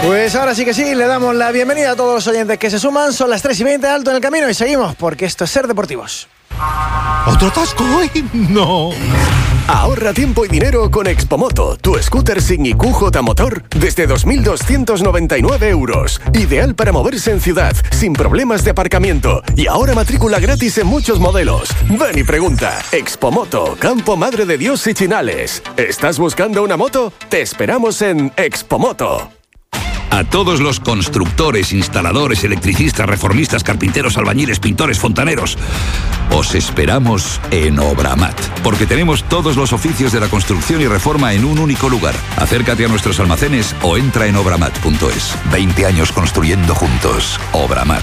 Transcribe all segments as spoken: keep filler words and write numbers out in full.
Pues ahora sí que sí, le damos la bienvenida a todos los oyentes que se suman. Son las tres y veinte, alto en el camino y seguimos, porque esto es Ser Deportivos. ¿Otro atasco hoy? No. Ahorra tiempo y dinero con Expomoto, tu scooter sin I Q J motor desde dos mil doscientos noventa y nueve euros. Ideal para moverse en ciudad, sin problemas de aparcamiento. Y ahora matrícula gratis en muchos modelos. Ven y pregunta. Expomoto, Campo Madre de Dios y Chinales. ¿Estás buscando una moto? Te esperamos en Expomoto. A todos los constructores, instaladores, electricistas, reformistas, carpinteros, albañiles, pintores, fontaneros, os esperamos en Obramat, porque tenemos todos los oficios de la construcción y reforma en un único lugar. Acércate a nuestros almacenes o entra en obramat punto es. veinte años construyendo juntos. Obramat.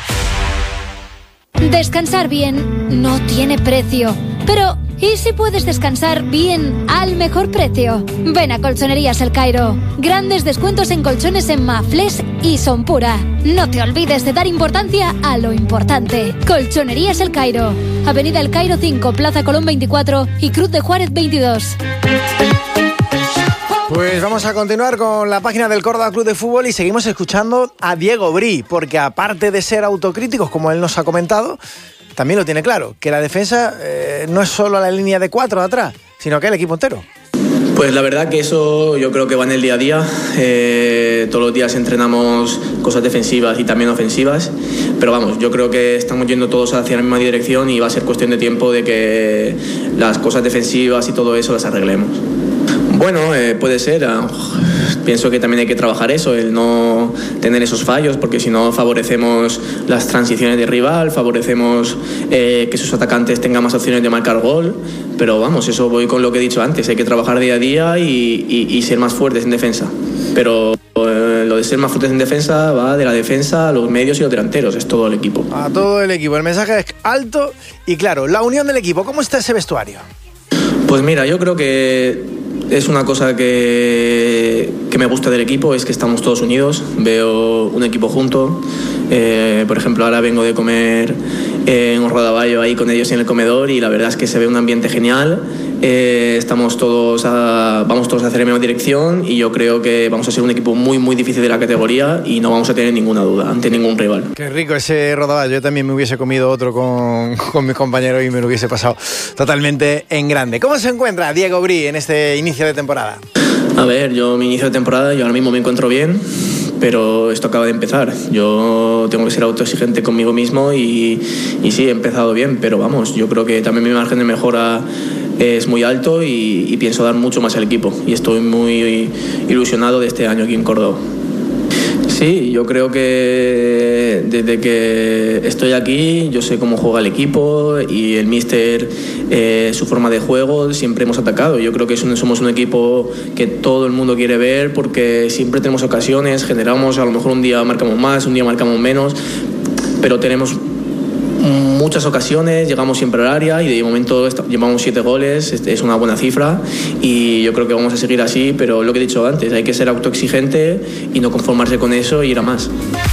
Descansar bien no tiene precio, pero ¿y si puedes descansar bien al mejor precio? Ven a Colchonerías El Cairo. Grandes descuentos en colchones en Mafles y Sonpura. No te olvides de dar importancia a lo importante. Colchonerías El Cairo. Avenida El Cairo cinco, Plaza Colón veinticuatro y Cruz de Juárez veintidós. Pues vamos a continuar con la página del Córdoba Club de Fútbol y seguimos escuchando a Diego Brí, porque aparte de ser autocríticos, como él nos ha comentado, también lo tiene claro, que la defensa eh, no es solo la línea de cuatro de atrás, sino que el equipo entero. Pues la verdad que eso yo creo que va en el día a día. Eh, todos los días entrenamos cosas defensivas y también ofensivas, pero vamos, yo creo que estamos yendo todos hacia la misma dirección y va a ser cuestión de tiempo de que las cosas defensivas y todo eso las arreglemos. Bueno, eh, puede ser. Uh, pienso que también hay que trabajar eso, el no tener esos fallos, porque si no favorecemos las transiciones de rival, favorecemos eh, que sus atacantes tengan más opciones de marcar gol. Pero vamos, eso voy con lo que he dicho antes, hay que trabajar día a día y, y, y ser más fuertes en defensa. Pero eh, lo de ser más fuertes en defensa va de la defensa a los medios y los delanteros, es todo el equipo. A todo el equipo, el mensaje es alto y claro. La unión del equipo, ¿cómo está ese vestuario? Pues mira, yo creo que es una cosa que, que me gusta del equipo, es que estamos todos unidos, veo un equipo junto. Eh, por ejemplo, ahora vengo de comer eh, en un rodaballo ahí con ellos en el comedor y la verdad es que se ve un ambiente genial. Eh, estamos todos a, vamos todos a hacer la misma dirección y yo creo que vamos a ser un equipo muy muy difícil de la categoría y no vamos a tener ninguna duda ante ningún rival. Qué rico ese rodaballo. Yo también me hubiese comido otro con, con mis compañeros y me lo hubiese pasado totalmente en grande. ¿Cómo se encuentra Diego Brí en este inicio de temporada? A ver, yo mi inicio de temporada, yo ahora mismo me encuentro bien, pero esto acaba de empezar. Yo tengo que ser autoexigente conmigo mismo y, y sí, he empezado bien, pero vamos, yo creo que también mi margen de mejora es muy alto y, y pienso dar mucho más al equipo y estoy muy ilusionado de este año aquí en Córdoba. Sí, yo creo que desde que estoy aquí yo sé cómo juega el equipo y el míster, eh, su forma de juego, siempre hemos atacado. Yo creo que somos un equipo que todo el mundo quiere ver porque siempre tenemos ocasiones, generamos, a lo mejor un día marcamos más, un día marcamos menos, pero tenemos muchas ocasiones, llegamos siempre al área y de momento llevamos siete goles, es una buena cifra y yo creo que vamos a seguir así, pero lo que he dicho antes, hay que ser autoexigente y no conformarse con eso y ir a más.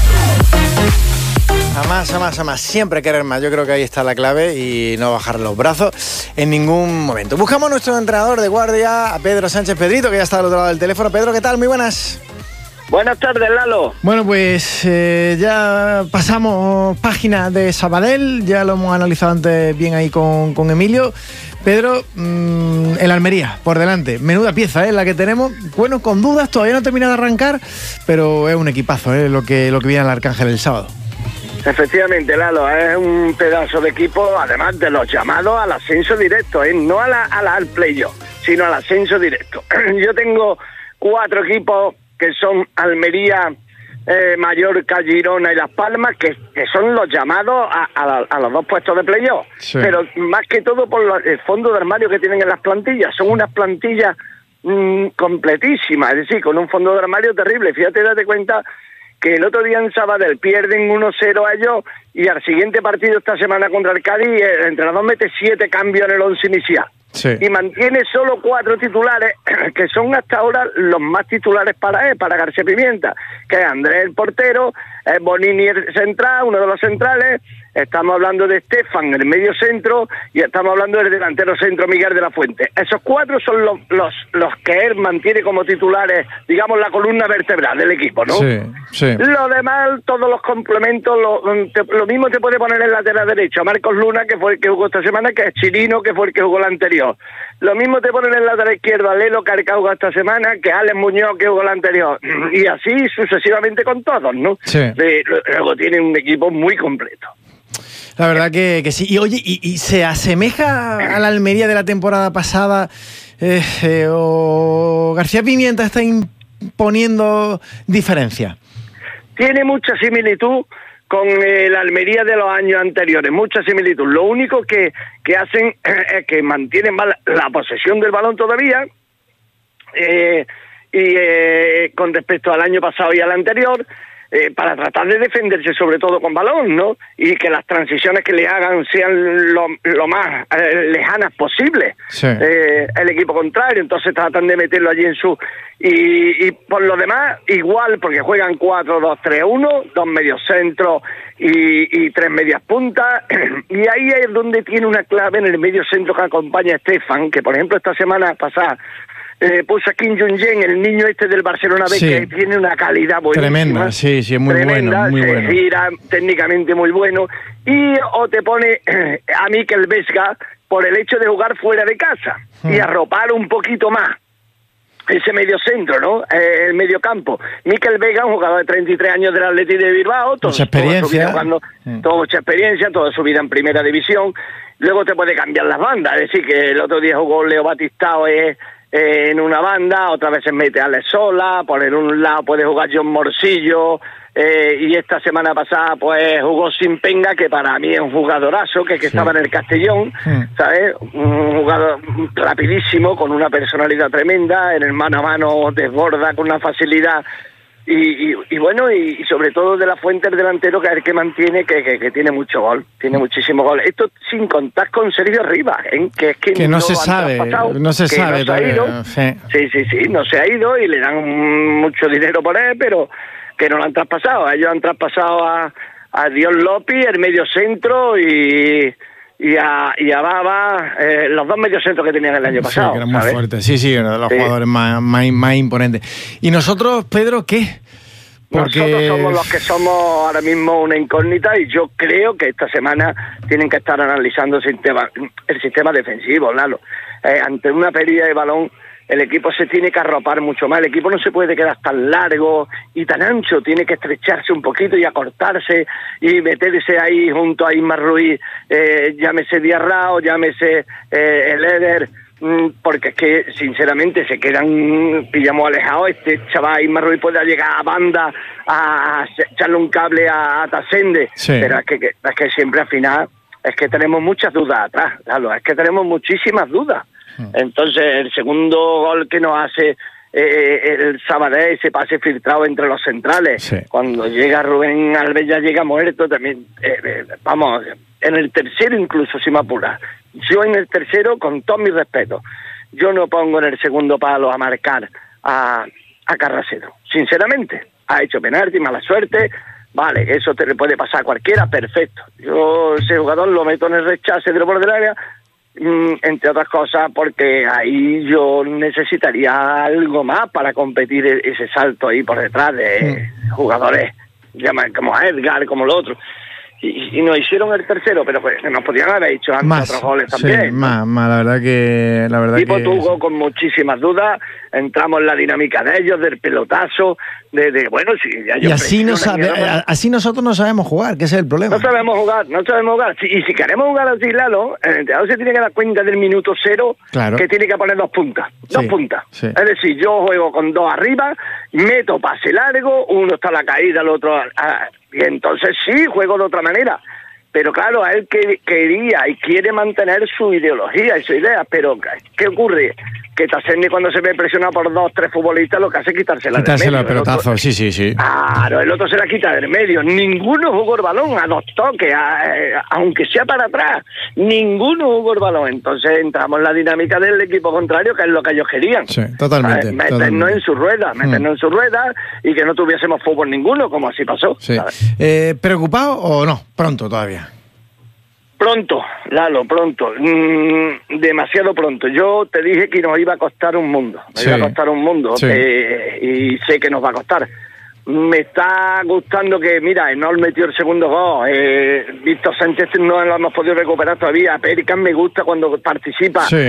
A más, a más, a más, siempre querer más, yo creo que ahí está la clave y no bajar los brazos en ningún momento. Buscamos a nuestro entrenador de guardia, a Pedro Sánchez Pedrito, que ya está al otro lado del teléfono. Pedro, ¿qué tal? Muy buenas. Buenas tardes, Lalo. Bueno, pues eh, ya pasamos página de Sabadell, ya lo hemos analizado antes bien ahí con, con Emilio. Pedro, mmm, el Almería, por delante. Menuda pieza, ¿eh? La que tenemos. Bueno, con dudas, todavía no termina de arrancar, pero es un equipazo, ¿eh? Lo que, lo que viene al Arcángel el sábado. Efectivamente, Lalo, es un pedazo de equipo, además de los llamados al ascenso directo, ¿eh? No a la, a la, al playoff, sino al ascenso directo. Yo tengo cuatro equipos que son Almería, eh, Mallorca, Girona y Las Palmas, que, que son los llamados a, a, la, a los dos puestos de playoff. Sí. Pero más que todo por lo, el fondo de armario que tienen en las plantillas. Son unas plantillas mmm, completísimas, es decir, con un fondo de armario terrible. Fíjate, date cuenta que el otro día en Sabadell pierden uno cero a ellos y al siguiente partido esta semana contra el Cádiz el entrenador mete siete cambios en el once inicial. Sí. Y mantiene solo cuatro titulares, que son hasta ahora los más titulares para él, para García Pimienta, que es Andrés el portero, es Bonini el central, uno de los centrales, estamos hablando de Estefan, el medio centro, y estamos hablando del delantero centro, Miguel de la Fuente. Esos cuatro son los, los, los que él mantiene como titulares, digamos, la columna vertebral del equipo, ¿no? Sí, sí. Lo demás, todos los complementos, lo, te, lo mismo te puede poner en lateral derecho a Marcos Luna, que fue el que jugó esta semana, que es Chirino, que fue el que jugó la anterior. Lo mismo te ponen en lateral izquierdo a Lelo, que jugó esta semana, que Alex Muñoz, que jugó la anterior. Y así sucesivamente con todos, ¿no? Sí. Eh, luego tienen un equipo muy completo. La verdad que, que sí. Y oye, ¿y, y se asemeja a la Almería de la temporada pasada? Eh, eh, ¿O García Pimienta está imponiendo diferencia? Tiene mucha similitud con eh, la Almería de los años anteriores, mucha similitud. Lo único que, que hacen es que mantienen la posesión del balón todavía, eh, y eh, con respecto al año pasado y al anterior, Eh, para tratar de defenderse sobre todo con balón, ¿no? Y que las transiciones que le hagan sean lo, lo más eh, lejanas posible, sí. eh, el equipo contrario. Entonces tratan de meterlo allí en su... Y, y por lo demás, igual, porque juegan cuatro dos tres uno, dos medios centros y, y tres medias puntas, y ahí es donde tiene una clave en el medio centro que acompaña a Estefan, que por ejemplo esta semana pasada Eh, puso a Kim Jong-un, el niño este del Barcelona B, sí. que tiene una calidad buenísima. Tremenda, sí, sí, muy tremenda, bueno, muy se bueno. gira técnicamente muy bueno. Y o te pone eh, a Mikel Vesga por el hecho de jugar fuera de casa hmm. y arropar un poquito más ese medio centro, ¿no? Eh, el medio campo. Mikel Vega, un jugador de treinta y tres años del Athletic de Bilbao, todo, mucha experiencia, toda su vida jugando, hmm. toda mucha experiencia, toda su vida en primera división. Luego te puede cambiar las bandas, es decir, que el otro día jugó Leo Batistao eh, Eh, en una banda, otra vez se mete Alex Sola, por en un lado puede jugar John Morcillo, eh, y esta semana pasada pues jugó Simpenga, que para mí es un jugadorazo, que, que sí. estaba en el Castellón, sí. ¿sabes? Un jugador rapidísimo, con una personalidad tremenda, en el mano a mano desborda con una facilidad. Y, y, y bueno, y, y sobre todo de la Fuente, el delantero, que es el que mantiene, que, que, que tiene mucho gol, tiene muchísimo gol. Esto sin contar con Sergio Rivas, ¿eh? que es que, que no, no se sabe, no se sabe no todavía. Se ha ido. Sí. sí, sí, sí, no se ha ido y le dan mucho dinero por él, pero que no lo han traspasado. Ellos han traspasado a, a Dios López, el medio centro, y... y a, y a Baba, eh, los dos mediocentros que tenían el año pasado. Sí, que eran muy ¿sabes? fuertes. Sí, sí, uno de los sí. jugadores más, más, más imponentes. ¿Y nosotros, Pedro, qué? Porque... Nosotros somos los que somos ahora mismo una incógnita, y yo creo que esta semana tienen que estar analizando el sistema, el sistema defensivo, Lalo. Eh, ante una pérdida de balón, el equipo se tiene que arropar mucho más. El equipo no se puede quedar tan largo y tan ancho, tiene que estrecharse un poquito y acortarse y meterse ahí junto a Isma Ruiz, eh, llámese Diarra, llámese eh, el Eder, mmm, porque es que sinceramente se quedan, pillamos alejados. Este chaval Isma Ruiz puede llegar a banda a, a echarle un cable a, a Tasende, sí. pero es que, que, es que siempre al final es que tenemos muchas dudas atrás, claro, es que tenemos muchísimas dudas. Entonces el segundo gol que nos hace eh, el Sabadell, ese pase filtrado entre los centrales, sí. cuando llega Rubén Alves ya llega muerto también, eh, eh, vamos, en el tercero incluso, si me apura, yo en el tercero, con todo mi respeto, yo no pongo en el segundo palo a marcar a, a Carrasero, sinceramente. Ha hecho penalti, mala suerte, vale, eso te le puede pasar a cualquiera, perfecto. Yo ese jugador lo meto en el rechace de lo por del área, entre otras cosas porque ahí yo necesitaría algo más para competir ese salto ahí por detrás de mm. jugadores como Edgar, como los otros, y, y nos hicieron el tercero, pero pues nos podían haber hecho antes más, otros goles también, sí, ¿no? más, más, la verdad que la verdad tipo que... Tugo con muchísimas dudas, entramos en la dinámica de ellos, del pelotazo, de, de bueno, sí, ya y así no sabe, así nosotros no sabemos jugar, que ese es el problema. No sabemos jugar, no sabemos jugar. Si, y si queremos jugar así, Lalo, el entrenador se tiene que dar cuenta del minuto cero, claro. que tiene que poner dos puntas, sí, dos puntas. Sí. Es decir, yo juego con dos arriba, meto pase largo, uno está a la caída, el otro a, a, y entonces sí, juego de otra manera. Pero claro, a él que, quería y quiere mantener su ideología y su idea, pero ¿qué ocurre? que Tasserni cuando se ve presionado por dos, tres futbolistas, lo que hace es quitársela del medio. Quitársela el pelotazo, sí, sí, sí. Claro, el otro se la quita del medio. Ninguno jugó el balón a dos toques, a, eh, aunque sea para atrás. Ninguno jugó el balón. Entonces entramos en la dinámica del equipo contrario, que es lo que ellos querían. Sí, totalmente. ¿Sabes? Meternos totalmente. en su rueda, meternos mm. en su rueda y que no tuviésemos fútbol ninguno, como así pasó. Sí. Eh, ¿Preocupado o no? Pronto todavía. Pronto, Lalo, pronto, mm, demasiado pronto. Yo te dije que nos iba a costar un mundo, nos sí. iba a costar un mundo, sí. eh, y sé que nos va a costar. Me está gustando que, mira, no metió el segundo gol, eh, Víctor Sánchez no lo hemos podido recuperar todavía, Perican me gusta cuando participa, sí.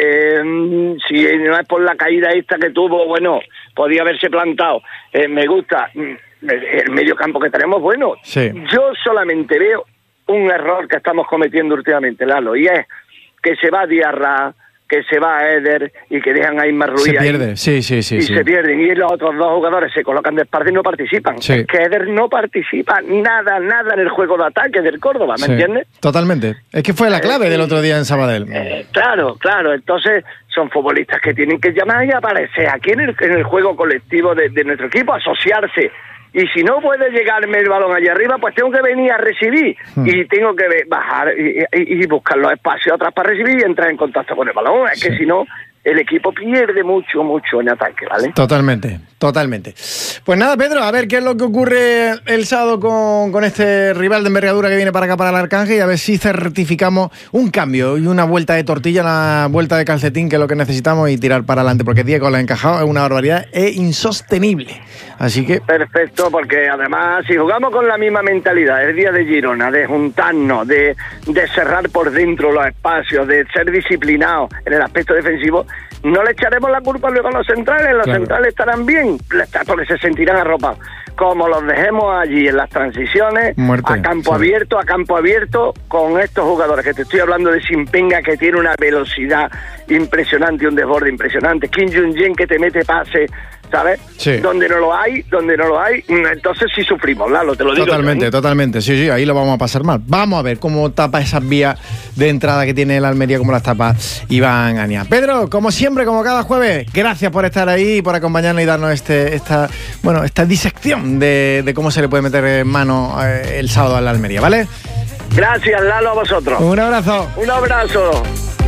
eh, si no es por la caída esta que tuvo, bueno, podía haberse plantado, eh, me gusta, el medio campo que tenemos, bueno, sí. yo solamente veo un error que estamos cometiendo últimamente, Lalo, y es que se va Diarra, que se va Eder y que dejan a Ismael Ruiz. Se pierde, ahí, sí, sí, sí. Y sí. se pierden, y los otros dos jugadores se colocan de espalda y no participan. Sí. Es que Eder no participa nada, nada en el juego de ataque del Córdoba, ¿me sí. entiendes? Totalmente. Es que fue la clave eh, del otro día en Sabadell. Eh, claro, claro. Entonces son futbolistas que tienen que llamar y aparecer aquí en el, en el juego colectivo de, de nuestro equipo, asociarse. Y si no puede llegarme el balón allá arriba, pues tengo que venir a recibir hmm. y tengo que bajar y, y, y buscar los espacios atrás para recibir y entrar en contacto con el balón. Es sí. que si no, el equipo pierde mucho, mucho en ataque, ¿vale? Totalmente, totalmente. Pues nada, Pedro, a ver qué es lo que ocurre el sábado con, con este rival de envergadura que viene para acá, para el Arcángel, y a ver si certificamos un cambio y una vuelta de tortilla, una vuelta de calcetín, que es lo que necesitamos, y tirar para adelante, porque Diego lo ha encajado, es una barbaridad, es insostenible. Así que... Perfecto, porque además, si jugamos con la misma mentalidad, el día de Girona, de juntarnos, de, de cerrar por dentro los espacios, de ser disciplinados en el aspecto defensivo, no le echaremos la culpa luego a los centrales, los claro. centrales estarán bien, porque se sentirán arropados. Como los dejemos allí en las transiciones, Muerte, a campo sí. abierto, a campo abierto, con estos jugadores que te estoy hablando de Simpenga, que tiene una velocidad impresionante, un desborde impresionante, Kim Jong-un que te mete pase, ¿sabes? Sí. Donde no lo hay, donde no lo hay, entonces sí sufrimos, Lalo, te lo digo. Totalmente, yo, ¿eh? totalmente, sí, sí, ahí lo vamos a pasar mal. Vamos a ver cómo tapa esas vías de entrada que tiene el Almería, como las tapa Iván Ania. Pedro, como siempre, como cada jueves, gracias por estar ahí, por acompañarnos y darnos este, esta, bueno, esta disección de, de cómo se le puede meter en mano eh, el sábado al Almería, ¿vale? Gracias, Lalo, a vosotros. Un abrazo. Un abrazo.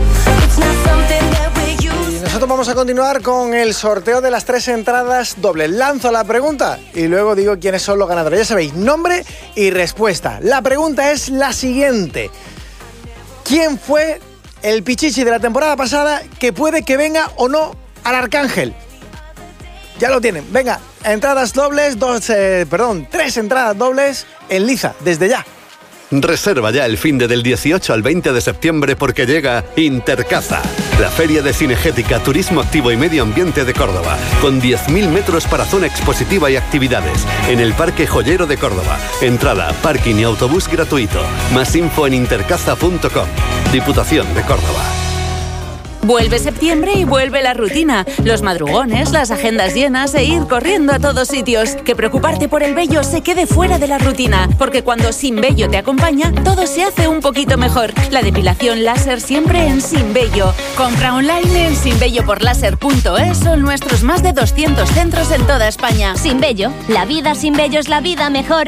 Nosotros vamos a continuar con el sorteo de las tres entradas dobles. Lanzo la pregunta y luego digo quiénes son los ganadores. Ya sabéis, nombre y respuesta. La pregunta es la siguiente: ¿quién fue el pichichi de la temporada pasada que puede que venga o no al Arcángel? Ya lo tienen. Venga, entradas dobles, dos, eh, perdón, tres entradas dobles en liza, desde ya. Reserva ya el finde del dieciocho al veinte de septiembre porque llega Intercaza, la feria de cinegética, turismo activo y medio ambiente de Córdoba, con diez mil metros para zona expositiva y actividades, en el Parque Joyero de Córdoba. Entrada, parking y autobús gratuito. Más info en intercaza punto com. Diputación de Córdoba. Vuelve septiembre y vuelve la rutina, los madrugones, las agendas llenas e ir corriendo a todos sitios. Que preocuparte por el vello se quede fuera de la rutina, porque cuando Sin Vello te acompaña, todo se hace un poquito mejor. La depilación láser siempre en Sin Vello. Compra online en sin vello por láser punto es o en nuestros más de doscientos centros en toda España. Sin Vello, la vida sin vello es la vida mejor.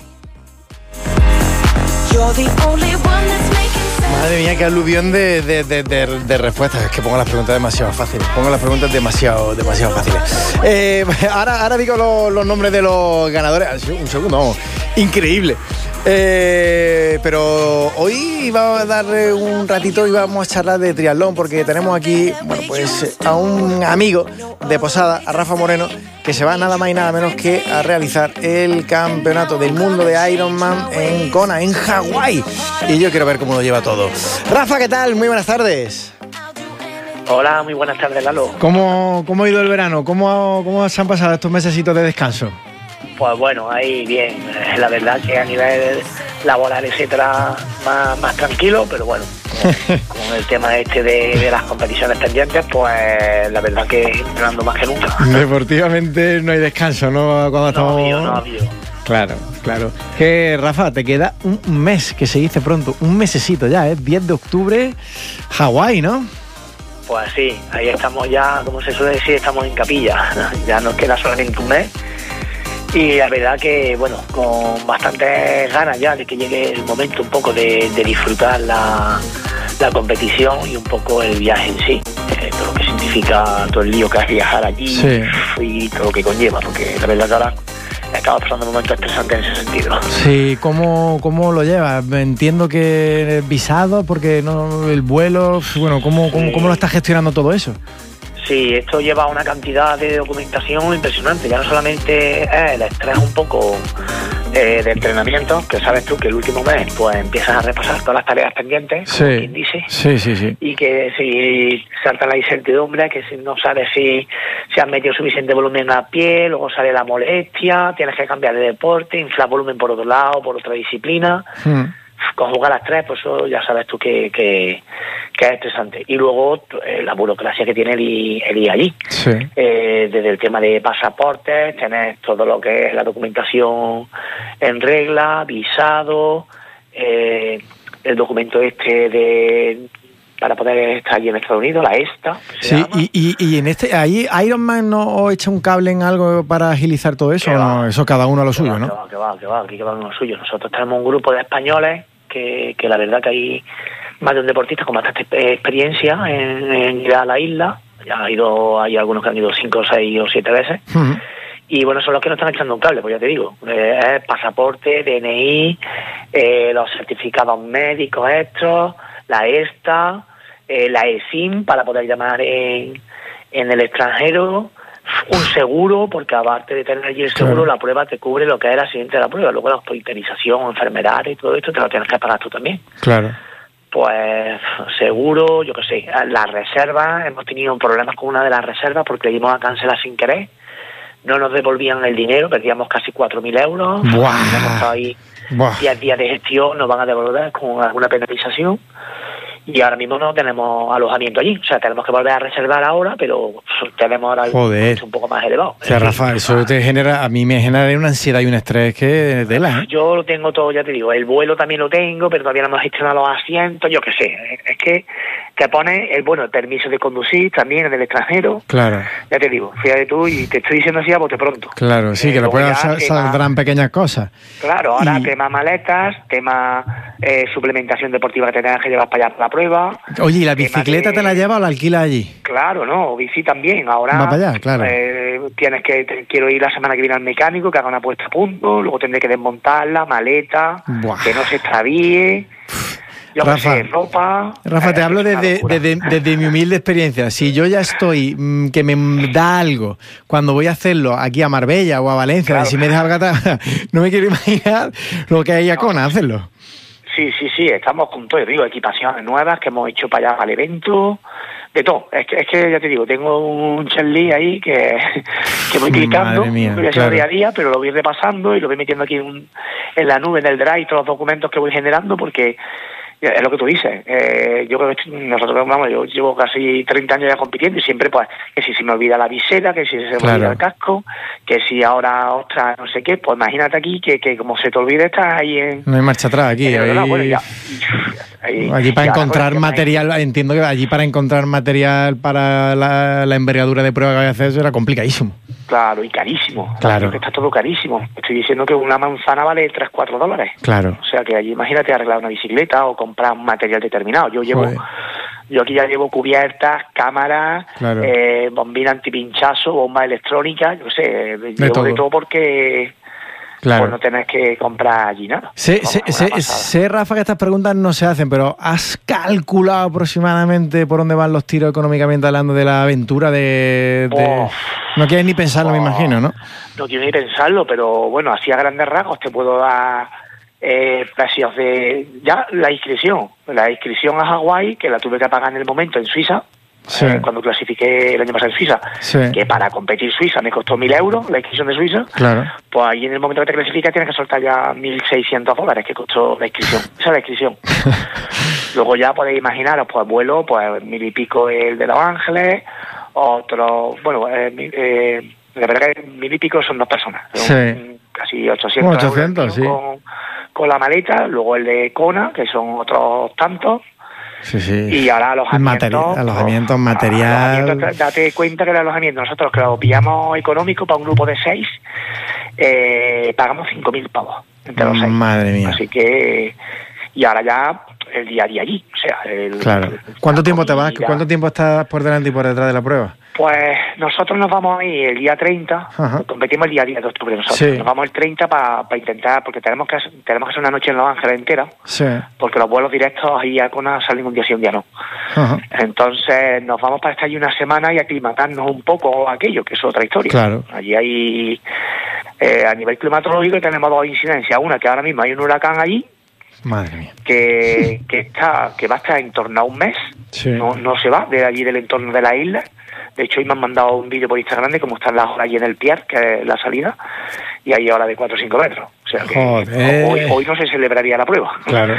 Madre mía, qué aluvión de, de, de, de, de respuestas. Es que pongo las preguntas demasiado fáciles. Pongo las preguntas demasiado, demasiado fáciles. Eh, ahora, ahora digo los, los nombres de los ganadores. Un segundo, vamos. Increíble. Eh, pero hoy iba a dar un ratito y vamos a charlar de triatlón, porque tenemos aquí, bueno, pues a un amigo de Posada, a Rafa Moreno, que se va nada más y nada menos que a realizar el campeonato del mundo de Ironman en Kona, en Hawái. Y yo quiero ver cómo lo lleva todo. Rafa, ¿qué tal? Muy buenas tardes. Hola, muy buenas tardes, Lalo. ¿Cómo, cómo ha ido el verano? ¿Cómo, cómo se han pasado estos mesecitos de descanso? Pues bueno, ahí bien. La verdad que a nivel laboral, etcétera, más, más tranquilo, pero bueno, con, con el tema este de, de las competiciones pendientes, pues la verdad que entrenando más que nunca. Deportivamente no hay descanso, ¿no? Cuando no estamos... ha habido, no ha habido. Claro, claro. Que Rafa, te queda un mes, que se dice pronto, un mesecito ya, ¿eh? diez de octubre, Hawái, ¿no? Pues sí, ahí estamos ya, como se suele decir, estamos en capilla. Ya nos queda solamente un mes. Y la verdad que, bueno, con bastantes ganas ya de que llegue el momento un poco de, de disfrutar la, la competición y un poco el viaje en sí. Eh, todo lo que significa todo el lío que es viajar allí, sí, y todo lo que conlleva, porque la verdad que ahora estamos pasando un momento estresante en ese sentido. Sí, ¿cómo, cómo lo llevas? Entiendo que visado, porque no el vuelo, bueno, ¿cómo, cómo, cómo lo estás gestionando todo eso? Sí, esto lleva una cantidad de documentación impresionante. Ya no solamente es el estrés un poco eh, de entrenamiento, que sabes tú que el último mes pues empiezas a repasar todas las tareas pendientes, como sí, quien dice, sí, sí, sí. Y que si salta la incertidumbre, que si no sabes si, si has metido suficiente volumen a pie, luego sale la molestia, tienes que cambiar de deporte, inflar volumen por otro lado, por otra disciplina. Hmm. Conjugar las tres, pues eso ya sabes tú que, que, que es estresante. Y luego eh, la burocracia que tiene el, el ir allí. Sí. Eh, desde el tema de pasaportes, tenés todo lo que es la documentación en regla, visado, eh, el documento este de para poder estar allí en Estados Unidos, la ESTA. Sí, y, y, y en este, ahí Ironman no echa un cable en algo para agilizar todo eso, ¿o no? Eso cada uno a lo suyo, va, ¿no? Que va, que va, que va, aquí cada uno a lo suyo. Nosotros tenemos un grupo de españoles que, que la verdad que hay más de un deportista con bastante experiencia en, en ir a la isla. Ya ha ido, hay algunos que han ido cinco, seis o siete veces. Uh-huh. Y bueno, son los que nos están echando un cable, pues ya te digo. Eh, es pasaporte, D N I, eh, los certificados médicos estos, la ESTA, eh, la ESIM para poder llamar en, en el extranjero, un seguro, porque aparte de tener allí el seguro, claro, la prueba te cubre lo que es el accidente de la prueba, luego la hospitalización, enfermedades y todo esto te lo tienes que pagar tú también. Claro. Pues seguro, yo qué sé, las reservas, hemos tenido problemas con una de las reservas porque le dimos a cancelar sin querer, no nos devolvían el dinero, perdíamos casi cuatro mil euros, ¡buah! Hemos estado ahí diez días de gestión, nos van a devolver con alguna penalización. Y ahora mismo no tenemos alojamiento allí. O sea, tenemos que volver a reservar ahora, pero tenemos ahora Joder. un poco más elevado. O sea, Rafa, eso te genera, a mí me genera una ansiedad y un estrés que de la, ¿eh? Yo lo tengo todo, ya te digo, el vuelo también lo tengo, pero todavía no hemos gestionado los asientos, yo qué sé. Es que te pone el, bueno, el permiso de conducir también en el extranjero. Claro. Ya te digo, fíjate tú, y te estoy diciendo así a bote pronto. Claro, sí, eh, que lo puedas sal, saldrán pequeñas cosas. Claro, ahora y... tema maletas, tema eh, suplementación deportiva que te tengas que llevar para allá para la prueba. Oye, ¿y la bicicleta de... te la lleva o la alquila allí? Claro, no, bici también. Ahora va para allá, claro. Eh, tienes que, te, quiero ir la semana que viene al mecánico, que haga una puesta a punto, luego tendré que desmontarla, maleta, Buah. que no se extravíe. Yo Rafa, sé, ropa. Rafa, te hablo desde, desde, desde mi humilde experiencia. Si yo ya estoy, mmm, que me da algo cuando voy a hacerlo aquí a Marbella o a Valencia, claro, si me deja Gata, no me quiero imaginar lo que hay a Kona no. hacerlo. Sí, sí, sí, estamos con todo, digo, equipaciones nuevas que hemos hecho para allá al evento, de todo. Es que, es que ya te digo, tengo un checklist ahí que, que voy clicando, mía, voy a claro. día a día, pero lo voy repasando y lo voy metiendo aquí en, en la nube, en el drive, todos los documentos que voy generando, porque es lo que tú dices. Eh, yo creo que nosotros, vamos, yo llevo casi treinta años ya compitiendo y siempre, pues, que si se me olvida la visera, que si se me claro. olvida el casco, que si ahora, ostras, no sé qué, pues imagínate aquí que, que como se te olvide, estás ahí en... No hay marcha atrás aquí. En el, ahí... bueno, ya, ahí, allí para ya, encontrar pues, material, hay... entiendo que allí para encontrar material para la, la envergadura de prueba que voy a hacer, eso era complicadísimo. Claro, y carísimo. Claro. Que está todo carísimo. Estoy diciendo que una manzana vale tres, cuatro dólares. Claro. O sea que allí, imagínate arreglar una bicicleta o comprar un material determinado. Yo llevo, Joder. yo aquí ya llevo cubiertas, cámaras, claro. eh, bombina antipinchazo, bomba electrónica, yo sé, de llevo todo. de todo porque... Claro. Pues no tenés que comprar allí nada. Sé, sé, sé, sé, Rafa, que estas preguntas no se hacen, pero ¿has calculado aproximadamente por dónde van los tiros económicamente hablando de la aventura de...? de... Oh. No quieres ni pensarlo, oh. me imagino, ¿no? No quiero ni pensarlo, pero bueno, así a grandes rasgos te puedo dar eh, precios de... Ya, la inscripción. La inscripción a Hawái, que la tuve que pagar en el momento en Suiza, sí. eh, cuando clasifiqué el año pasado en Suiza, sí. que para competir Suiza me costó mil euros, la inscripción de Suiza, claro. pues ahí en el momento que te clasificas tienes que soltar ya mil seiscientos dólares que costó la inscripción. Esa es la inscripción. Luego ya podéis imaginaros, pues vuelo, pues mil y pico el de Los Ángeles, otro, bueno, eh, eh, la verdad que mil y pico son dos personas, sí. un, casi ochocientos, ochocientos sí. con, con la maleta, luego el de Kona, que son otros tantos, sí, sí. Y ahora alojamientos... Materi- alojamientos, material... Alojamientos, date cuenta que el alojamiento, nosotros que lo pillamos económico para un grupo de seis, eh, pagamos cinco mil pavos entre los seis. Madre mía. Así que... Y ahora ya el día a día allí. O sea, el, claro. el, ¿Cuánto tiempo te vas? ¿Cuánto tiempo estás por delante y por detrás de la prueba? Pues nosotros nos vamos ahí el día treinta, Ajá. competimos el día diez de octubre nosotros, Sí. nos vamos el treinta para pa intentar, porque tenemos que, tenemos que hacer una noche en Los Ángeles entera, Sí. porque los vuelos directos ahí a Kona salen un día sí, un día no. Ajá. Entonces nos vamos para estar allí una semana y aclimatarnos un poco a aquello, que es otra historia. Claro. Allí hay, eh, a nivel climatológico tenemos dos incidencias, una que ahora mismo hay un huracán allí, Madre mía. que, que está que va a estar en torno a un mes, Sí. no, no se va de allí del entorno de la isla. De hecho, hoy me han mandado un vídeo por Instagram de cómo están las olas allí en el Pier, que es la salida, y hay olas de cuatro o cinco metros. O sea que Joder. hoy, hoy no se celebraría la prueba. Claro.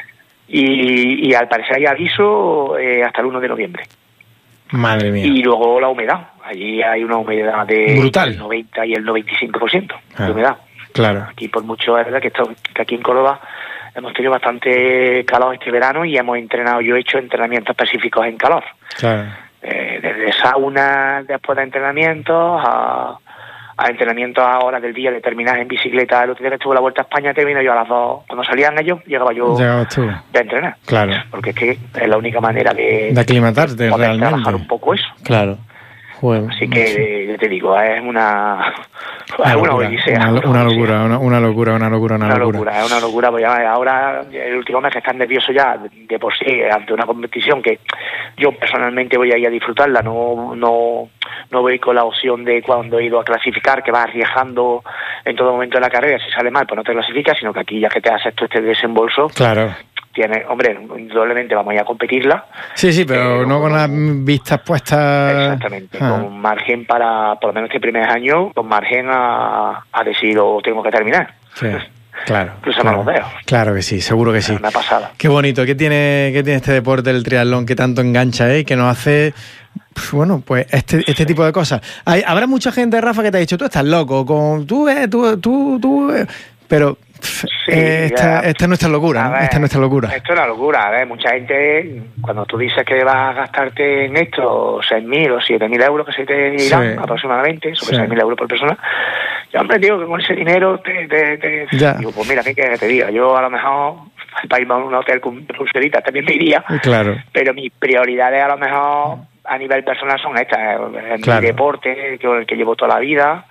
Y, y al parecer hay aviso eh, hasta el uno de noviembre. Madre mía. Y luego la humedad. Allí hay una humedad de Brutal. el noventa y el noventa y cinco por ciento Ah, de humedad. Claro. Aquí por mucho es verdad que, esto, que aquí en Córdoba hemos tenido bastante calor este verano y hemos entrenado, yo he hecho entrenamientos específicos en calor. Claro. Eh, desde sauna después de entrenamientos a, a entrenamientos a horas del día de terminar en bicicleta. El otro día que estuve la Vuelta a España termino yo a las dos. Cuando salían ellos, llegaba yo Llegabas tú. de entrenar. Claro. Porque es que es la única manera de, De aclimatarte poder realmente. trabajar un poco eso. Claro. Joder, Así macho. que, yo te digo, es una... Una es una locura, odisea. una, una locura, una, una locura, una locura, una, Una locura. locura, es una locura, pues ya ahora el último mes que están nerviosos ya de, de por sí ante una competición que yo personalmente voy a ir a disfrutarla, no no no voy con la opción de cuando he ido a clasificar, que vas arriesgando en todo momento de la carrera, si sale mal pues no te clasificas, sino que aquí ya que te haces tú este desembolso, Claro. tienes, hombre, indudablemente vamos a ir a competirla. Sí, sí, pero Eh, no con las vistas puestas... Exactamente, Ah, con margen para, por lo menos este primer año, con margen a, a decir o tengo que terminar. sí, claro. Cruzamos claro. los dedos. Claro que sí, seguro que sí. Es una pasada. Qué bonito, ¿qué tiene, qué tiene este deporte del triatlón que tanto engancha, eh? Que nos hace, pues, bueno, pues este, este tipo de cosas. Hay, habrá mucha gente, Rafa, que te ha dicho, tú estás loco, con tú, eh, tú, tú, tú, eh", pero pff, Sí, eh, esta, ya. esta es nuestra locura, A ¿no? ver, Esta es nuestra locura. Esto es una locura, a ver, mucha gente, cuando tú dices que vas a gastarte en esto seis mil o siete mil euros que se te irán Sí. aproximadamente, sobre Sí. seis mil euros por persona, yo hombre digo que con ese dinero te, te, te- Ya. digo, pues mira, ¿qué quieres que te diga? Yo a lo mejor para irme a un hotel con pulseritas también me iría, Claro, pero mis prioridades a lo mejor a nivel personal son estas, eh, Claro. mi deporte, que, el que llevo toda la vida,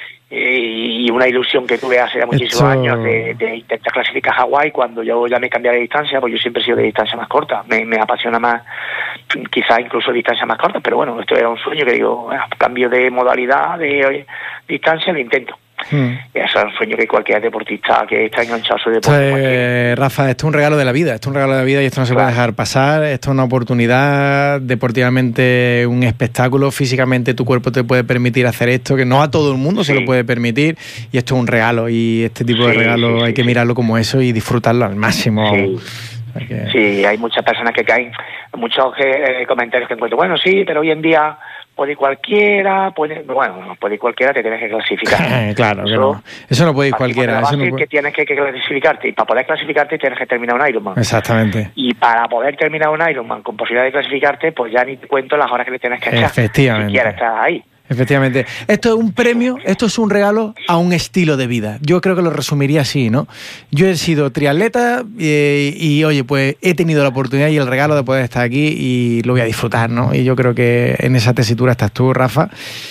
y una ilusión que tuve hace ya muchísimos Esto- años de, de intentar clasificar a Hawái cuando yo ya me cambié de distancia, pues yo siempre he sido de distancia más corta, me, me apasiona más quizás incluso distancia más corta, pero bueno, esto era un sueño que digo, bueno, cambio de modalidad, de oye, distancia, lo intento. Mm. Y eso es un sueño que cualquier deportista que está enganchado a su Esto deporte. es, cualquier- Rafa, esto es un regalo de la vida, esto es un regalo de la vida y esto no se puede Claro. dejar pasar, esto es una oportunidad, deportivamente un espectáculo, físicamente tu cuerpo te puede permitir hacer esto, que no a todo el mundo se Sí. lo puede permitir y esto es un regalo y este tipo de Sí, regalos sí, hay sí, que sí. mirarlo como eso y disfrutarlo al máximo. Sí. Hay que- Sí, hay muchas personas que caen, muchos eh, comentarios que encuentro, bueno, sí, pero hoy en día puede ir cualquiera, puede, bueno, puede ir cualquiera, te tienes que clasificar. claro, que Eso- no. Eso no puede ir Partimos de cualquiera. la Eso base no que puede- tienes que, que clasificarte, y para poder clasificarte tienes que terminar un Ironman. Exactamente. Y para poder terminar un Ironman con posibilidad de clasificarte, pues ya ni te cuento las horas que le tienes que echar. Efectivamente. Si quieres estar ahí. Efectivamente. Esto es un premio, esto es un regalo a un estilo de vida. Yo creo que lo resumiría así, ¿no? Yo he sido triatleta y, y, oye, pues he tenido la oportunidad y el regalo de poder estar aquí y lo voy a disfrutar, ¿no? Y yo creo que en esa tesitura estás tú, Rafa.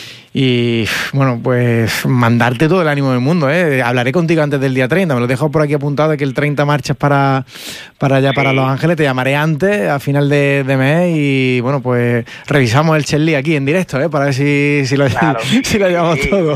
Y, bueno, pues mandarte todo el ánimo del mundo, ¿eh? Hablaré contigo antes del día treinta, me lo dejo por aquí apuntado de que el treinta marchas para, para allá, para Sí. Los Ángeles, te llamaré antes, a final de, de mes, y, bueno, pues revisamos el Chelly aquí en directo, ¿eh? Para ver si, si, lo, Claro, si lo llevamos sí. todo.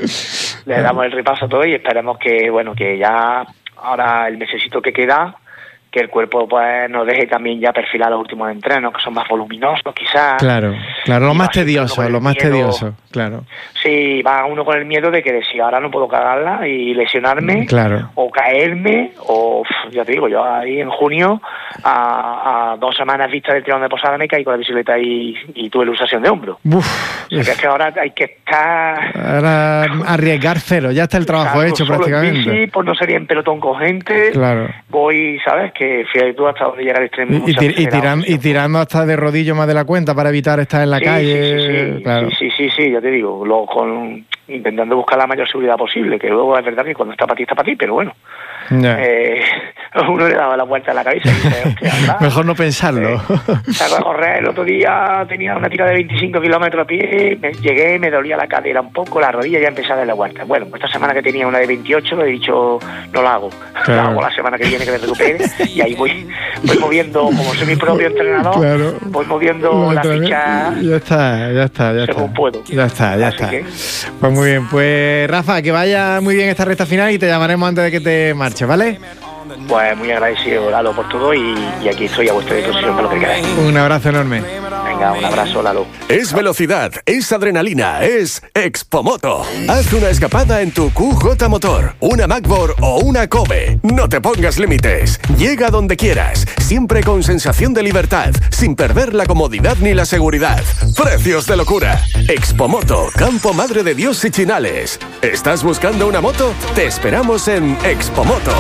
Le damos el repaso a todo y esperemos que, bueno, que ya ahora el mesecito que queda, que el cuerpo pues nos deje también ya perfilar los últimos entrenos, que son más voluminosos quizás. Claro, claro, lo Y más va siempre uno tedioso, con el lo más miedo. tedioso, claro. Sí, va uno con el miedo de que de si ahora no puedo cagarla y lesionarme, Claro. o caerme, o uf, ya te digo, yo ahí en junio, a, a dos semanas vista del tirón de Posada, me caí con la bicicleta y, y tuve luxación de hombro. Uf, O sea que es que ahora hay que estar... ahora arriesgar cero, ya está el trabajo salgo hecho solo en prácticamente. bici, pues no sería en pelotón con gente. Claro. Voy, ¿sabes? que fíjate tú hasta dónde llega el extremo. Y, y, tir, y, tiran, y tirando hasta de rodillo más de la cuenta para evitar estar en la sí, calle. Sí, sí, sí, claro. sí, sí, sí, sí, ya te digo, luego con, intentando buscar la mayor seguridad posible, que luego es verdad que cuando está para ti, está para ti, pero bueno. Eh, uno le daba la vuelta a la cabeza y dice, hostia, anda, mejor no pensarlo. Eh, salgo a correr, el otro día tenía una tira de veinticinco kilómetros a pie, me, llegué, me dolía la cadera un poco, la rodilla ya empezaba a dar la vuelta. Bueno, esta semana que tenía una de veintiocho, le he dicho, no la hago, claro. La hago la semana que viene que me recupere, y ahí voy, voy moviendo, como soy mi propio entrenador, claro. voy moviendo la ficha. Ya está, ya está, ya según está. puedo. Ya está, ya Así está. Que... Pues muy bien, pues Rafa, que vaya muy bien esta recta final y te llamaremos antes de que te marches, ¿vale? Pues muy agradecido, Lalo, por todo y, y aquí estoy a vuestra disposición para lo que queráis. Un abrazo enorme. Venga, un abrazo, Lalo. Es velocidad, es adrenalina, es Expomoto. Haz una escapada en tu Q J Motor, una Macbor o una Kobe. No te pongas límites. Llega donde quieras, siempre con sensación de libertad, sin perder la comodidad ni la seguridad. Precios de locura. Expomoto, Campo Madre de Dios y Chinales. ¿Estás buscando una moto? Te esperamos en Expomoto.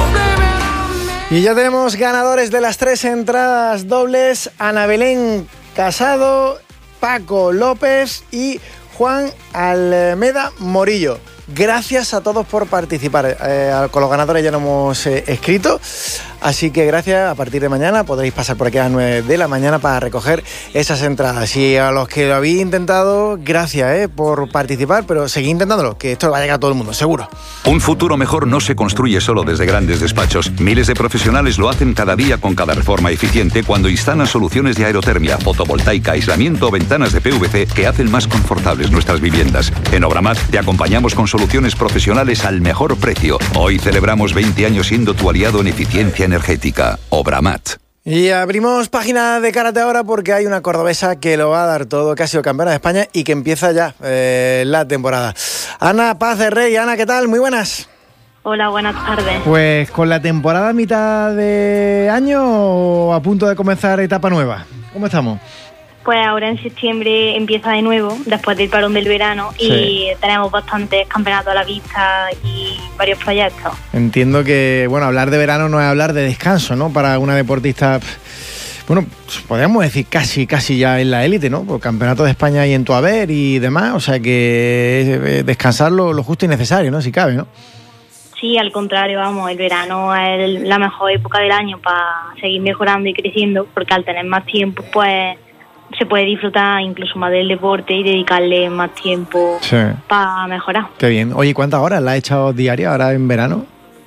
Y ya tenemos ganadores de las tres entradas dobles: Ana Belén Casado, Paco López y Juan Almeda Morillo. Gracias a todos por participar. Eh, con los ganadores ya lo hemos eh, escrito. Así que gracias. A partir de mañana podréis pasar por aquí a las nueve de la mañana para recoger esas entradas. Y a los que lo habéis intentado, gracias eh, por participar, pero seguid intentándolo, que esto va a llegar a todo el mundo, seguro. Un futuro mejor no se construye solo desde grandes despachos. Miles de profesionales lo hacen cada día con cada reforma eficiente cuando instalan soluciones de aerotermia, fotovoltaica, aislamiento o ventanas de P V C que hacen más confortables nuestras viviendas. En Obramat te acompañamos con soluciones profesionales al mejor precio. Hoy celebramos veinte años siendo tu aliado en eficiencia energética. Obramat. Y abrimos página de karate ahora porque hay una cordobesa que lo va a dar todo, que ha sido campeona de España y que empieza ya eh, la temporada. Ana Paz de Rey. Ana, ¿qué tal? Muy buenas. Hola, buenas tardes. Pues con la temporada a mitad de año o a punto de comenzar etapa nueva. ¿Cómo estamos? Pues ahora en septiembre empieza de nuevo, después del parón del verano, sí. Y tenemos bastantes campeonatos a la vista y varios proyectos. Entiendo que, bueno, hablar de verano no es hablar de descanso, ¿no? Para una deportista, bueno, podríamos decir casi, casi ya en la élite, ¿no? Por campeonato de España y en tu haber y demás, o sea que descansar lo, lo justo y necesario, ¿no? Si cabe, ¿no? Sí, al contrario, vamos, el verano es la mejor época del año para seguir mejorando y creciendo, porque al tener más tiempo, pues se puede disfrutar incluso más del deporte y dedicarle más tiempo sí. para mejorar. Qué bien. Oye, ¿cuántas horas la has echado diaria ahora en verano?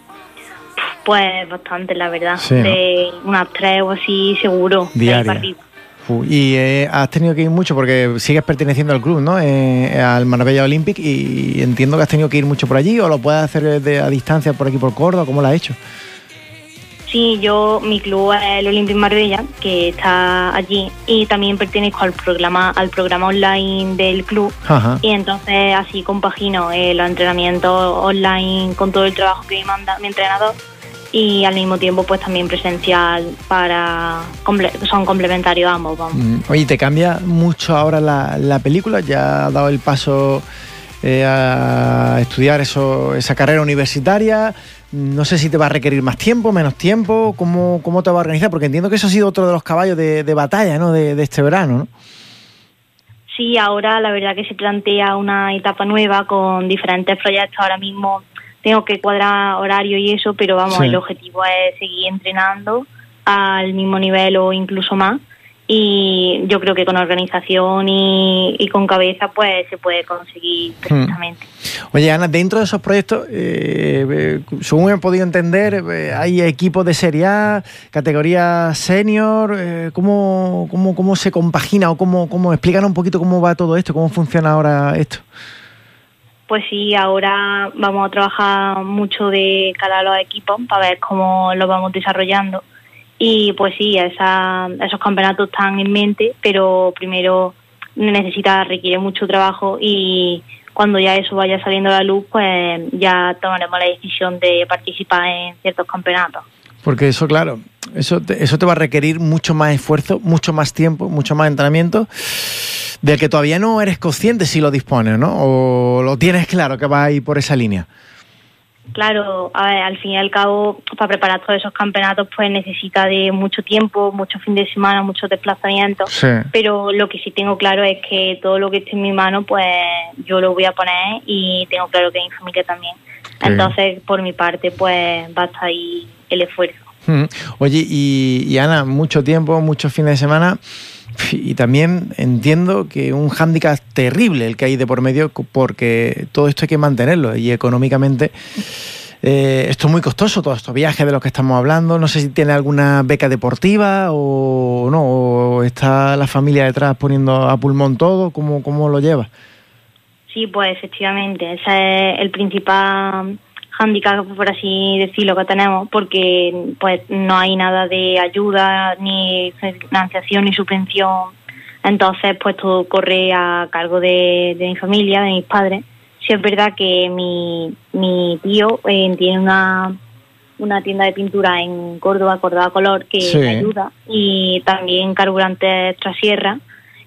Pues bastante, la verdad. Sí, de ¿no? unas tres o así seguro. Diaria. Y eh, has tenido que ir mucho porque sigues perteneciendo al club, ¿no? Eh, al Marbella Olympic, y entiendo que has tenido que ir mucho por allí, o lo puedes hacer de, a distancia por aquí por Córdoba. ¿Cómo lo has hecho? Sí, yo, mi club es el Olympic Marbella, que está allí, y también pertenezco al programa al programa online del club. Ajá. Y entonces así compagino eh, los entrenamientos online con todo el trabajo que me manda mi entrenador, y al mismo tiempo pues también presencial, para son complementarios ambos, vamos. Oye, ¿te cambia mucho ahora la, la película? ¿Ya has dado el paso eh, a estudiar eso, esa carrera universitaria? No sé si te va a requerir más tiempo, menos tiempo. ¿Cómo, cómo te va a organizar? Porque entiendo que eso ha sido otro de los caballos de, de batalla, ¿no? De, de este verano, ¿no? Sí, ahora la verdad que se plantea una etapa nueva con diferentes proyectos. Ahora mismo tengo que cuadrar horario y eso, pero vamos, sí. El objetivo es seguir entrenando al mismo nivel o incluso más. Y yo creo que con organización y, y con cabeza pues se puede conseguir perfectamente. Hmm. Oye, Ana, dentro de esos proyectos, eh, según he podido entender, eh, hay equipos de Serie A, categoría senior. Eh, ¿cómo, cómo, ¿Cómo se compagina o cómo, cómo explícanos un poquito cómo va todo esto, cómo funciona ahora esto? Pues sí, ahora vamos a trabajar mucho de cara a los equipos para ver cómo lo vamos desarrollando. Y pues sí, esa, esos campeonatos están en mente, pero primero necesita, requiere mucho trabajo, y cuando ya eso vaya saliendo a la luz, pues ya tomaremos la decisión de participar en ciertos campeonatos. Porque eso, claro, eso te, eso te va a requerir mucho más esfuerzo, mucho más tiempo, mucho más entrenamiento, del que todavía no eres consciente si lo dispones, ¿no? O lo tienes claro que vas a ir por esa línea. Claro, a ver, al fin y al cabo, para preparar todos esos campeonatos, pues necesita de mucho tiempo, muchos fines de semana, muchos desplazamientos. Sí. Pero lo que sí tengo claro es que todo lo que esté en mi mano, pues yo lo voy a poner y tengo claro que mi familia también. Sí. Entonces, por mi parte, pues va a estar ahí el esfuerzo. Mm. Oye, y, y Ana, mucho tiempo, muchos fines de semana. Y también entiendo que un hándicap terrible el que hay de por medio, porque todo esto hay que mantenerlo y económicamente eh, esto es muy costoso, todos estos viajes de los que estamos hablando. No sé si tiene alguna beca deportiva o no, o está la familia detrás poniendo a pulmón todo. ¿Cómo, cómo lo lleva? Sí, pues efectivamente, ese es el principal hándicap, por así decirlo, que tenemos, porque pues no hay nada de ayuda, ni financiación, ni subvención. Entonces, pues todo corre a cargo de, de mi familia, de mis padres. Sí es verdad que mi, mi tío eh, tiene una, una tienda de pintura en Córdoba, Córdoba Color, que sí. me ayuda, y también carburantes Trasierra,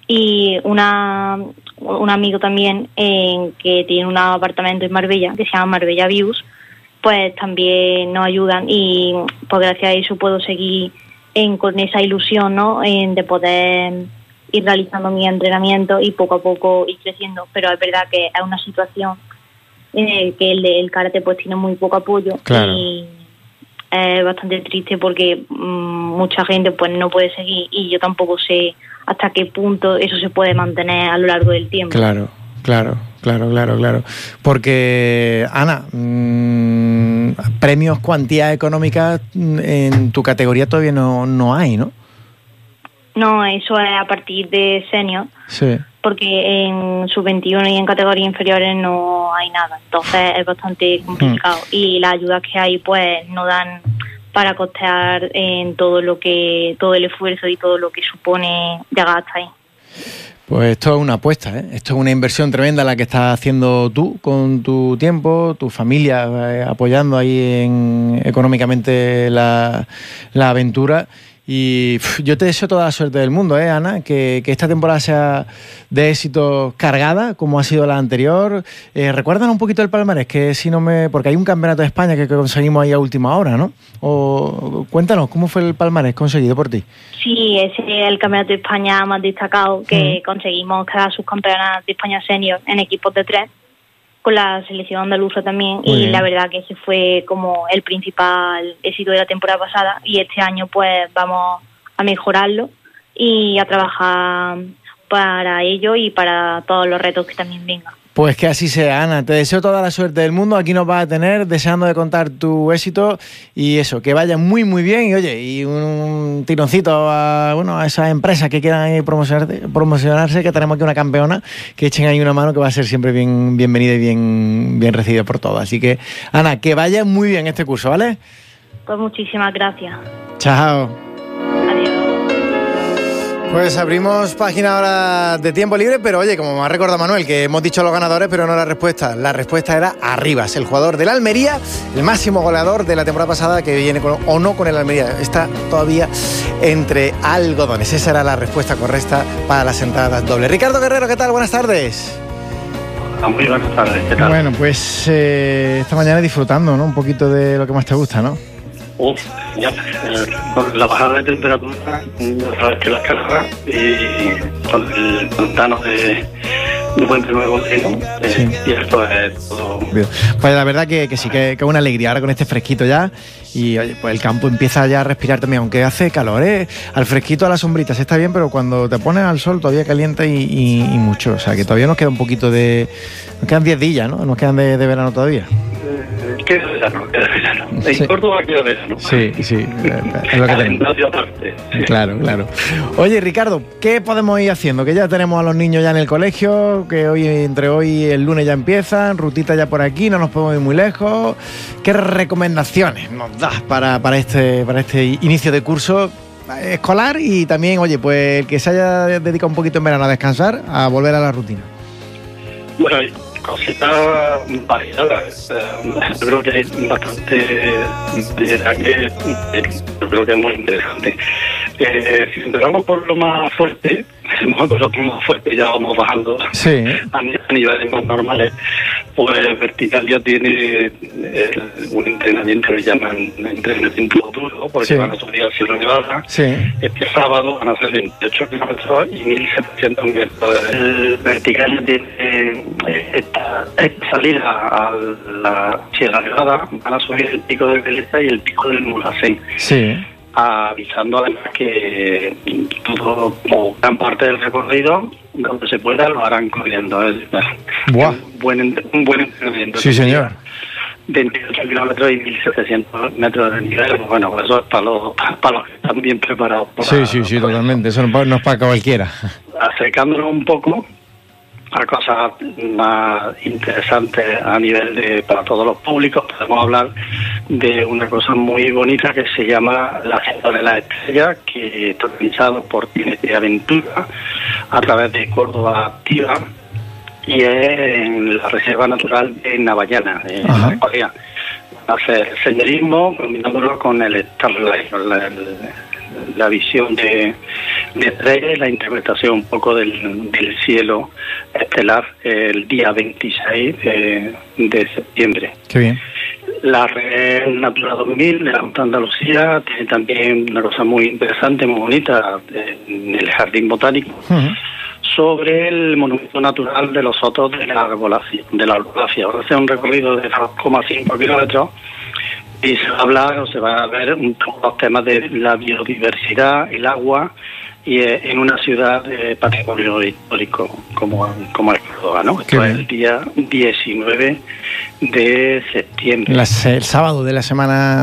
y una un amigo también eh, que tiene un apartamento en Marbella, que se llama Marbella Views, pues también nos ayudan, y pues gracias a eso puedo seguir en, con esa ilusión, ¿no?, en, de poder ir realizando mi entrenamiento y poco a poco ir creciendo. Pero es verdad que es una situación en la que el, el karate pues tiene muy poco apoyo. Claro. Y es bastante triste porque mmm, mucha gente pues no puede seguir, y yo tampoco sé hasta qué punto eso se puede mantener a lo largo del tiempo. Claro, claro, claro, claro, claro. Porque, Ana, mmm, premios, cuantías económicas en tu categoría todavía no, no hay, ¿no? No, eso es a partir de senior. Sí. Porque en sub veintiuno y en categorías inferiores no hay nada. Entonces es bastante complicado. Hmm. Y las ayudas que hay pues no dan para costear en todo lo que todo el esfuerzo y todo lo que supone llegar hasta ahí. Pues esto es una apuesta, ¿eh? Esto es una inversión tremenda la que estás haciendo tú con tu tiempo, tu familia eh, apoyando ahí en, económicamente la, la aventura. Y pff, yo te deseo toda la suerte del mundo, ¿eh, Ana? Que, que esta temporada sea de éxito cargada, como ha sido la anterior. Eh, recuérdanos un poquito el palmarés, que si no me... porque hay un campeonato de España que conseguimos ahí a última hora, ¿no? O cuéntanos, ¿cómo fue el palmarés conseguido por ti? Sí, ese es el campeonato de España más destacado, que mm. conseguimos cada subcampeona de España senior en equipos de tres, con la selección andaluza también. Muy y bien. La verdad que ese fue como el principal éxito de la temporada pasada, y este año pues vamos a mejorarlo y a trabajar para ello y para todos los retos que también vengan. Pues que así sea, Ana. Te deseo toda la suerte del mundo. Aquí nos vas a tener deseando de contar tu éxito, y eso, que vaya muy muy bien. Y oye, y un tironcito a, bueno, a esas empresas que quieran promocionarse, promocionarse, que tenemos aquí una campeona, que echen ahí una mano, que va a ser siempre bien bienvenida y bien, bien recibida por todos. Así que, Ana, que vaya muy bien este curso, ¿vale? Pues muchísimas gracias. Chao. Pues abrimos página ahora de tiempo libre, pero oye, como me ha recordado Manuel, que hemos dicho los ganadores, pero no la respuesta. La respuesta era Arribas, el jugador del Almería, el máximo goleador de la temporada pasada, que viene con, o no con el Almería, está todavía entre algodones. Esa era la respuesta correcta para las entradas dobles. Ricardo Guerrero, ¿qué tal? Buenas tardes. Muy buenas tardes, ¿qué tal? Bueno, pues eh, esta mañana disfrutando, ¿no? Un poquito de lo que más te gusta, ¿no? Uf, ya, eh, con la bajada de temperatura, sabes que las cargas y con el pantano de, de Puente Nuevo, ¿no? eh, sí. Y esto es todo. Bien. Pues la verdad que, que sí, que es una alegría ahora con este fresquito ya, y oye, pues el campo empieza ya a respirar también, aunque hace calor, ¿eh? Al fresquito, a la sombrita, se está bien, pero cuando te pones al sol todavía calienta y, y, y mucho, o sea que todavía nos queda un poquito de... Nos quedan diez días, ¿no? Nos quedan de, de verano todavía. Eh, queda verano, queda verano. En sí. Córdoba queda verano. Sí, sí, es lo que tenemos. Sí. Claro, claro. Oye, Ricardo, ¿qué podemos ir haciendo? Que ya tenemos a los niños ya en el colegio, que hoy, entre hoy y el lunes ya empiezan, rutita ya por aquí, no nos podemos ir muy lejos. ¿Qué recomendaciones nos das para, para, este, para este inicio de curso escolar? Y también, oye, pues el que se haya dedicado un poquito en verano a descansar, a volver a la rutina. Bueno, cositas variadas. Yo creo que hay bastante de que yo creo que es muy interesante. Eh, si empezamos por lo más fuerte, por lo más fuerte ya vamos bajando sí. a, a niveles más normales. Pues Vertical ya tiene el, un entrenamiento que llaman entrenamiento duro, porque sí. van a subir al Sierra Nevada. Sí. Este sábado van a hacer veintiocho kilómetros y mil setecientos metros. El Vertical ya tiene eh, esta, esta salida a la Sierra Nevada, van a subir el pico del Veleta y el pico del Mulhacén. Sí. Avisando además que todo o gran parte del recorrido, donde se pueda, lo harán corriendo. Es Buah. un buen, un buen entrenamiento. Sí, señor. veintiocho kilómetros y mil setecientos metros de nivel. Bueno, eso es para los, para los que están bien preparados. Sí, sí, sí, totalmente. Eso no es para cualquiera. Acercándonos un poco a cosas más interesantes a nivel de para todos los públicos, podemos hablar de una cosa muy bonita que se llama la Senda de la Estrella, que está organizado por T N T Aventura a través de Córdoba Activa y es en la Reserva Natural de Navallana, en la Corea. Hacer senderismo combinándolo con el Starlight, la, la visión de, de estrellas, la interpretación un poco del, del cielo estelar el día veintiséis de, de septiembre. Qué bien. La Red Natura dos mil de la Junta de Andalucía tiene también una cosa muy interesante, muy bonita, en el Jardín Botánico, uh-huh. sobre el monumento natural de los Sotos de la Arbolacia. De la Arbolacia. Va a ser un recorrido de dos coma cinco kilómetros y se va a hablar o se va a ver un, los temas de la biodiversidad, el agua y eh, en una ciudad de patrimonio histórico como, como es Córdoba, ¿no? Esto es el día diecinueve de septiembre. Las, el sábado de la semana